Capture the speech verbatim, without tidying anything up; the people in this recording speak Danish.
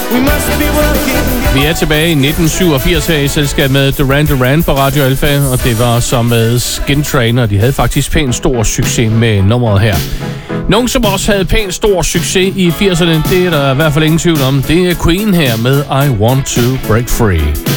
We must be working. Vi er tilbage i nitten syvogfirs her i selskab med Duran Duran på Radio Alpha, og det var som med Skin Trainer. De havde faktisk pænt stor succes med nummeret her. Nogen, som også havde pænt stor succes i firserne, det er der i hvert fald ingen tvivl om. Det er Queen her med I Want to Break Free.